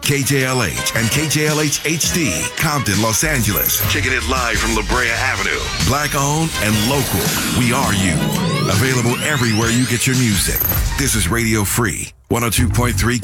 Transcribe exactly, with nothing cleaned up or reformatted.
K J L H and K J L H H D, Compton, Los Angeles. Kicking it live from La Brea Avenue. Black owned and local. We are you. Available everywhere you get your music. This is Radio Free, one oh two point three